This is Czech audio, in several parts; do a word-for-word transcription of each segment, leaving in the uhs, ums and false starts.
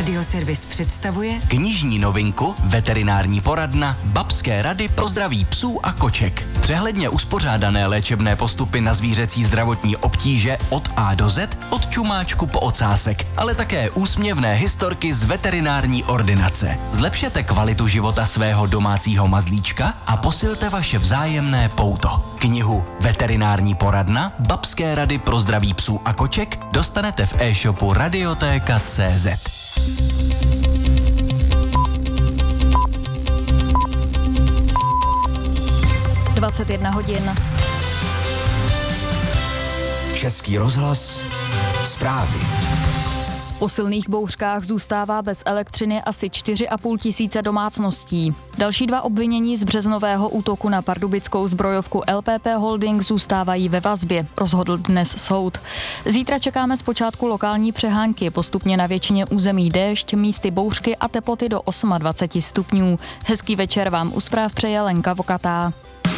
Radioservis představuje knižní novinku Veterinární poradna Babské rady pro zdraví psů a koček. Přehledně uspořádané léčebné postupy na zvířecí zdravotní obtíže od A do Z, od čumáčku po ocásek, ale také úsměvné historky z veterinární ordinace. Zlepšete kvalitu života svého domácího mazlíčka a posilte vaše vzájemné pouto. Knihu Veterinární poradna Babské rady pro zdraví psů a koček dostanete v e-shopu Radiotéka tečka cé zet. dvacet jedna hodin. Český rozhlas, zprávy. Po silných bouřkách zůstává bez elektřiny asi čtyři a půl tisíce domácností. Další dva obvinění z březnového útoku na pardubickou zbrojovku el pé pé Holding zůstávají ve vazbě, rozhodl dnes soud. Zítra čekáme zpočátku lokální přehánky, postupně na většině území déšť, místy bouřky a teploty do dvacet osm stupňů. Hezký večer vám u zpráv přeje Lenka Vokatá.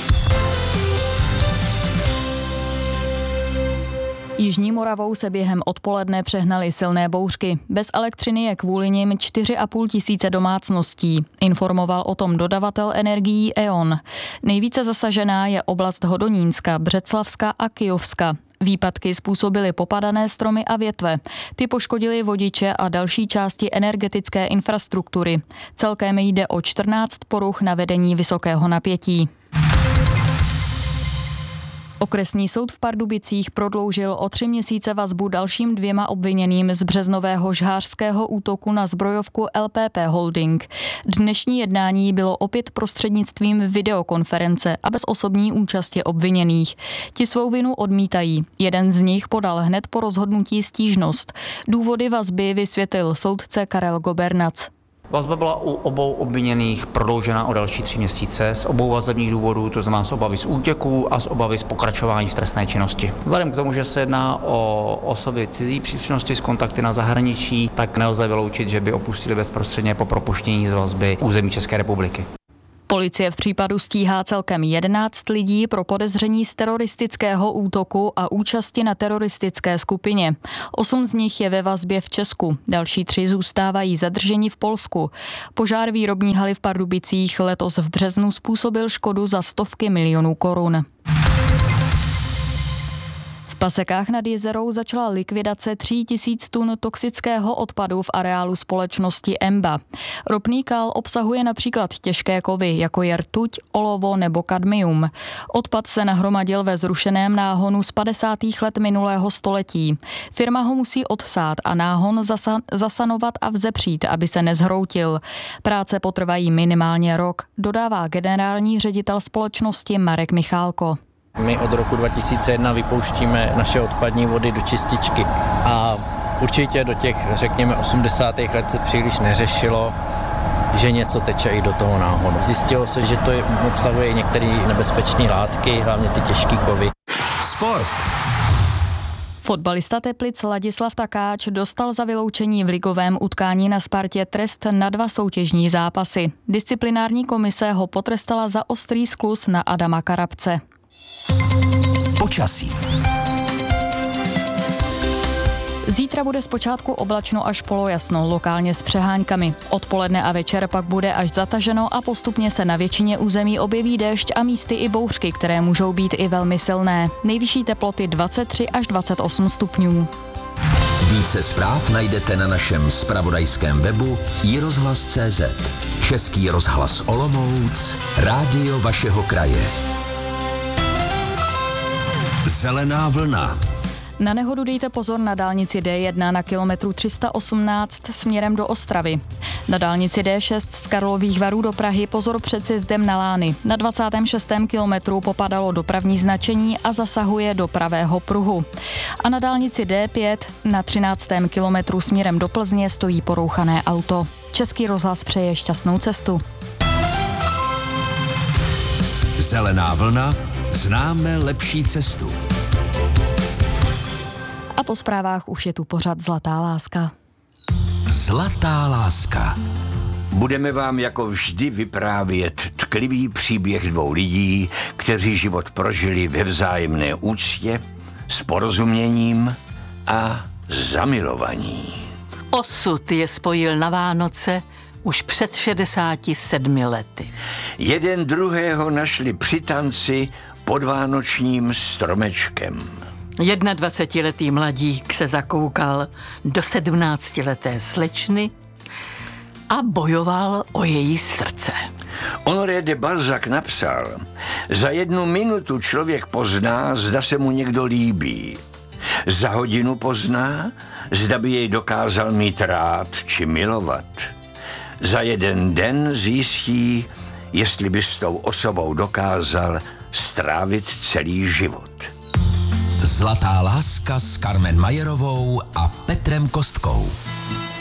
Jižní Moravou se během odpoledne přehnaly silné bouřky. Bez elektřiny je kvůli nim čtyři a půl tisíce domácností. Informoval o tom dodavatel energií E O N. Nejvíce zasažená je oblast Hodonínska, Břeclavska a Kyjovska. Výpadky způsobily popadané stromy a větve. Ty poškodily vodiče a další části energetické infrastruktury. Celkem jde o čtrnáct poruch na vedení vysokého napětí. Okresní soud v Pardubicích prodloužil o tři měsíce vazbu dalším dvěma obviněným z březnového žhářského útoku na zbrojovku el pé pé Holding. Dnešní jednání bylo opět prostřednictvím videokonference a bez osobní účasti obviněných. Ti svou vinu odmítají. Jeden z nich podal hned po rozhodnutí stížnost. Důvody vazby vysvětlil soudce Karel Gobernac. Vazba byla u obou obviněných prodloužena o další tři měsíce z obou vazebních důvodů, to znamená z obavy z útěků a z obavy z pokračování v trestné činnosti. Vzhledem k tomu, že se jedná o osoby cizí příslušnosti s kontakty na zahraničí, tak nelze vyloučit, že by opustili bezprostředně po propuštění z vazby území České republiky. Policie v případu stíhá celkem jedenáct lidí pro podezření z teroristického útoku a účasti na teroristické skupině. Osm z nich je ve vazbě v Česku, další tři zůstávají zadrženi v Polsku. Požár výrobní haly v Pardubicích letos v březnu způsobil škodu za stovky milionů korun. V Pasekách nad Jizerou začala likvidace tří tisíc tun toxického odpadu v areálu společnosti Emba. Ropný kal obsahuje například těžké kovy, jako je rtuť, olovo nebo kadmium. Odpad se nahromadil ve zrušeném náhonu z padesátých let minulého století. Firma ho musí odsát a náhon zasa- zasanovat a vzepřít, aby se nezhroutil. Práce potrvají minimálně rok, dodává generální ředitel společnosti Marek Michálko. My od roku dva tisíce jedna vypouštíme naše odpadní vody do čističky a určitě do těch, řekněme, osmdesátých let se příliš neřešilo, že něco teče i do toho náhonu. Zjistilo se, že to obsahuje některé nebezpečné látky, hlavně ty těžké kovy. Sport. Fotbalista Teplic Ladislav Takáč dostal za vyloučení v ligovém utkání na Spartě trest na dva soutěžní zápasy. Disciplinární komise ho potrestala za ostrý skluz na Adama Karabce. Počasí. Zítra bude zpočátku oblačno až polojasno, lokálně s přeháňkami. Odpoledne a večer pak bude až zataženo a postupně se na většině území objeví déšť a místy i bouřky, které můžou být i velmi silné. Nejvyšší teploty dvacet tři až dvacet osm stupňů. Více zpráv najdete na našem zpravodajském webu i rozhlas tečka cé zet. Český rozhlas Olomouc, rádio vašeho kraje. Zelená vlna. Na nehodu dejte pozor na dálnici dé jedna na kilometru tři sta osmnáct směrem do Ostravy. Na dálnici dé šest z Karlových Varů do Prahy pozor před sjezdem na Lány. Na dvacátém šestém kilometru popadalo dopravní značení a zasahuje do pravého pruhu. A na dálnici dé pět na třináctém kilometru směrem do Plzně stojí porouchané auto. Český rozhlas přeje šťastnou cestu. Zelená vlna. Známe lepší cestu. A po zprávách už je tu pořad Zlatá láska. Zlatá láska. Budeme vám jako vždy vyprávět tklivý příběh dvou lidí, kteří život prožili ve vzájemné úctě, s porozuměním a zamilovaní. Osud je spojil na Vánoce už před šedesáti sedmi lety. Jeden druhého našli při tanci pod vánočním stromečkem. Jednadvacetiletý mladík se zakoukal do sedmnáctileté slečny a bojoval o její srdce. Honoré de Balzac napsal, za jednu minutu člověk pozná, zda se mu někdo líbí. Za hodinu pozná, zda by jej dokázal mít rád či milovat. Za jeden den zjistí, jestli by s tou osobou dokázal strávit celý život. Zlatá láska s Carmen Majerovou a Petrem Kostkou.